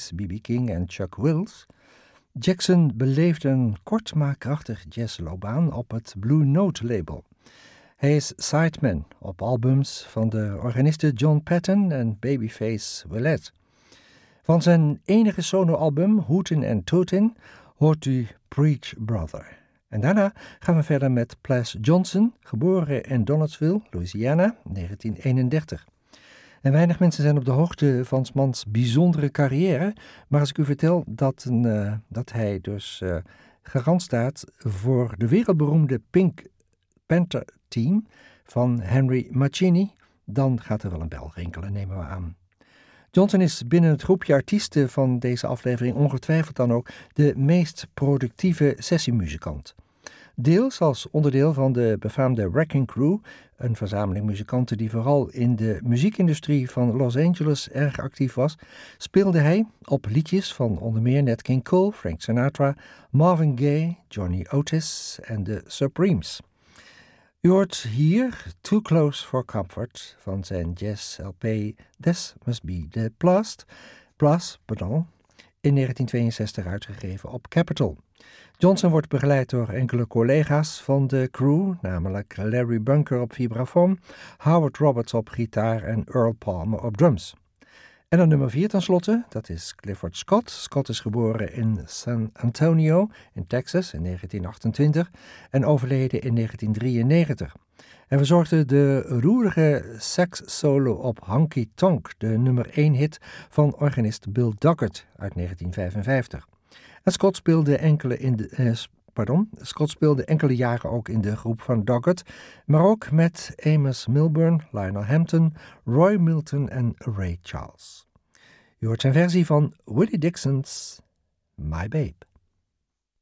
met B.B. King en Chuck Wills. Jackson beleefde een kort maar krachtig jazzloopbaan op het Blue Note label. Hij is sideman op albums van de organisten John Patton en Babyface Willette. Van zijn enige soloalbum Hootin' and Tootin' hoort u Preach Brother. En daarna gaan we verder met Plas Johnson, geboren in Donaldsville, Louisiana, 1931. En weinig mensen zijn op de hoogte van 's mans bijzondere carrière, maar als ik u vertel dat hij dus garant staat voor de wereldberoemde Pink Panther Team van Henry Mancini, dan gaat er wel een bel rinkelen, nemen we aan. Johnson is binnen het groepje artiesten van deze aflevering ongetwijfeld dan ook de meest productieve sessiemuzikant. Deels als onderdeel van de befaamde Wrecking Crew, een verzameling muzikanten die vooral in de muziekindustrie van Los Angeles erg actief was, speelde hij op liedjes van onder meer Nat King Cole, Frank Sinatra, Marvin Gaye, Johnny Otis en de Supremes. U hoort hier Too Close for Comfort van zijn jazz-LP This Must Be the Plus, in 1962 uitgegeven op Capitol. Johnson wordt begeleid door enkele collega's van de crew, namelijk Larry Bunker op vibrafoon, Howard Roberts op gitaar en Earl Palmer op drums. En dan nummer 4 tenslotte, dat is Clifford Scott. Scott is geboren in San Antonio in Texas in 1928 en overleden in 1993. En verzorgde de roerige sax-solo op Honky Tonk, de nummer 1 hit van organist Bill Doggett uit 1955. En Scott speelde enkele jaren ook in de groep van Doggett, maar ook met Amos Milburn, Lionel Hampton, Roy Milton en Ray Charles. U hoort zijn versie van Willie Dixon's My Babe.